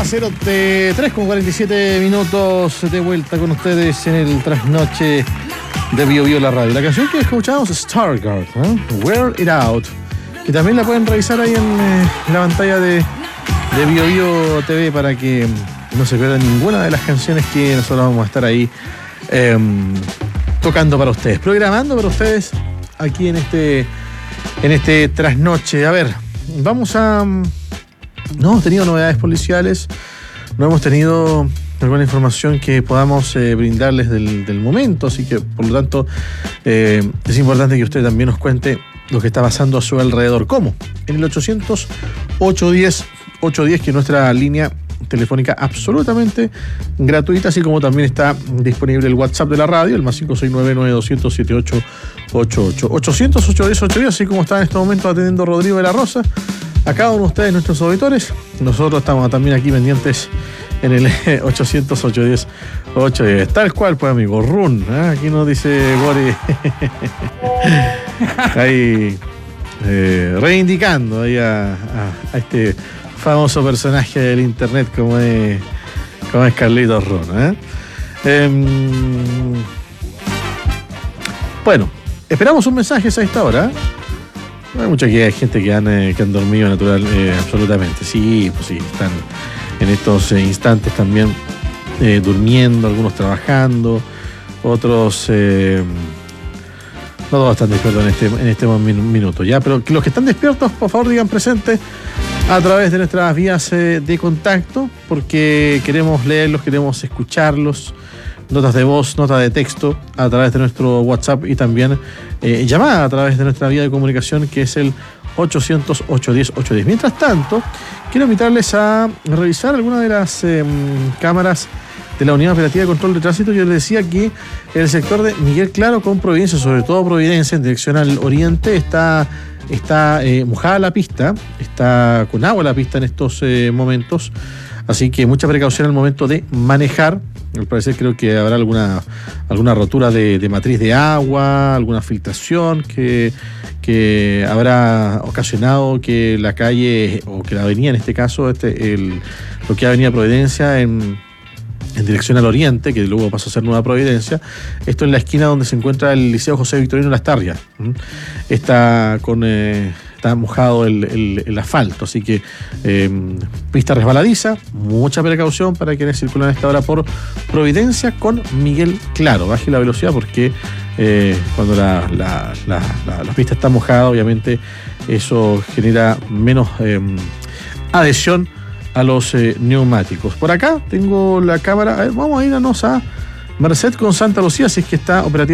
3:47 minutos de vuelta con ustedes en el trasnoche de Bio Bio la radio. La canción que escuchamos es Stargard, Wear It Out, que también la pueden revisar ahí en la pantalla de Bio Bio TV para que no se pierdan ninguna de las canciones que nosotros vamos a estar ahí tocando para ustedes, programando para ustedes aquí en este trasnoche. A ver, no hemos tenido novedades policiales, no hemos tenido alguna información que podamos brindarles del momento, así que por lo tanto es importante que usted también nos cuente lo que está pasando a su alrededor. ¿Cómo? En el 800-810-810, que es nuestra línea telefónica absolutamente gratuita, así como también está disponible el WhatsApp de la radio, el más 569-9200-7888. 800-810-810, así como está en este momento atendiendo Rodrigo de la Rosa. A cada uno de ustedes, nuestros auditores, nosotros estamos también aquí pendientes en el 800-810-810. Tal cual, pues, amigo, Run. Aquí nos dice Gori. Ahí reivindicando ahí a este famoso personaje del internet como es Carlitos Run. Bueno, esperamos un mensaje a esta hora. Hay mucha gente que han dormido absolutamente. Sí, pues sí, están en estos instantes también durmiendo, algunos trabajando, otros no todos están despiertos en este minuto ya, pero los que están despiertos, por favor, digan presente a través de nuestras vías de contacto, porque queremos leerlos, queremos escucharlos. Notas de voz, notas de texto a través de nuestro WhatsApp y también llamada a través de nuestra vía de comunicación, que es el 800-810-810. Mientras tanto, quiero invitarles a revisar algunas de las cámaras de la Unidad Operativa de Control de Tránsito. Yo les decía que el sector de Miguel Claro con Providencia, sobre todo Providencia en dirección al oriente, está mojada la pista, está con agua la pista en estos momentos. Así que mucha precaución al momento de manejar. Al parecer creo que habrá alguna rotura de matriz de agua, alguna filtración que habrá ocasionado que la calle, o que la avenida en este caso, lo que es Avenida Providencia en dirección al oriente, que luego pasa a ser Nueva Providencia, esto en la esquina donde se encuentra el Liceo José Victorino Lastarria. Está mojado el asfalto, así que pista resbaladiza, mucha precaución para quienes circulan a esta hora por Providencia con Miguel Claro. Baje la velocidad porque cuando la pista está mojada, obviamente eso genera menos adhesión a los neumáticos. Por acá tengo la cámara, vamos a irnos a Merced con Santa Lucía, si es que está operativa